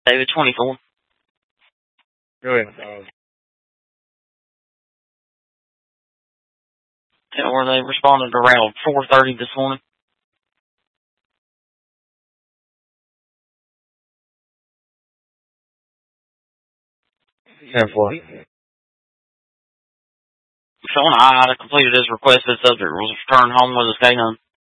David 24. Go ahead. Where they responded around 4:30 this morning. Have what? Sean I completed his request. His subject was returned home with his K-9.